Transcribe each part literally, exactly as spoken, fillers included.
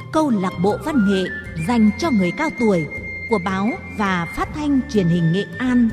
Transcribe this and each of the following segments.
câu lạc bộ văn nghệ dành cho người cao tuổi của báo và phát thanh truyền hình Nghệ An.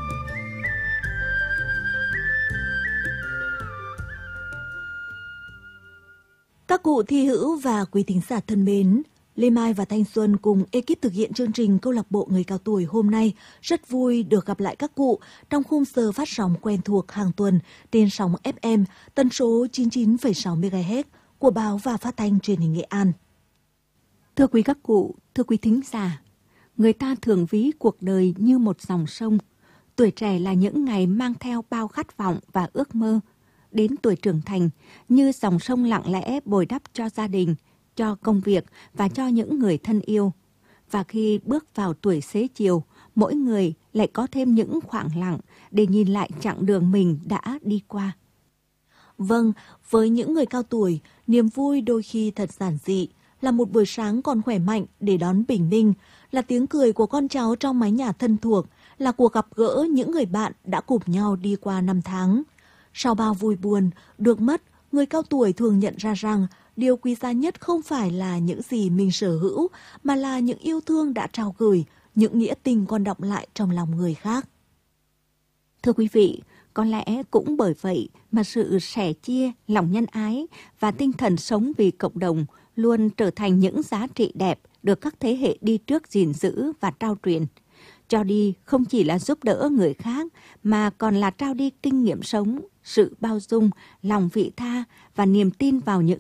Các cụ thi hữu và quý thính giả thân mến, Lê Mai và Thanh Xuân cùng ekip thực hiện chương trình câu lạc bộ người cao tuổi hôm nay rất vui được gặp lại các cụ trong khung giờ phát sóng quen thuộc hàng tuần trên sóng ép em tần số chín mươi chín phẩy sáu mê ga héc của báo và phát thanh truyền hình Nghệ An. Thưa quý các cụ, thưa quý thính giả, người ta thường ví cuộc đời như một dòng sông. Tuổi trẻ là những ngày mang theo bao khát vọng và ước mơ. Đến tuổi trưởng thành, như dòng sông lặng lẽ bồi đắp cho gia đình, cho công việc và cho những người thân yêu. Và khi bước vào tuổi xế chiều, mỗi người lại có thêm những khoảng lặng để nhìn lại chặng đường mình đã đi qua. Vâng, với những người cao tuổi, niềm vui đôi khi thật giản dị, là một buổi sáng còn khỏe mạnh để đón bình minh, là tiếng cười của con cháu trong mái nhà thân thuộc, là cuộc gặp gỡ những người bạn đã cùng nhau đi qua năm tháng. Sau bao vui buồn, được mất, người cao tuổi thường nhận ra rằng điều quý giá nhất không phải là những gì mình sở hữu, mà là những yêu thương đã trao gửi, những nghĩa tình còn đọng lại trong lòng người khác. Thưa quý vị, có lẽ cũng bởi vậy mà sự sẻ chia, lòng nhân ái và tinh thần sống vì cộng đồng luôn trở thành những giá trị đẹp được các thế hệ đi trước gìn giữ và trao truyền. Cho đi không chỉ là giúp đỡ người khác mà còn là trao đi kinh nghiệm sống, sự bao dung, lòng vị tha và niềm tin vào những